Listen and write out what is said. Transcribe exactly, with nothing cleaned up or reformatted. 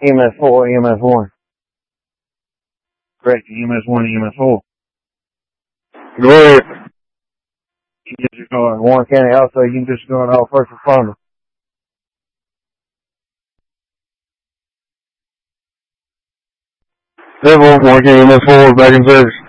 E M S four, E M S one. Correct, E M S one, E M S four. Go ahead. You can disregard Warren County. Also, you can disregard all first responders. Several, Warren County E M S four, back in service.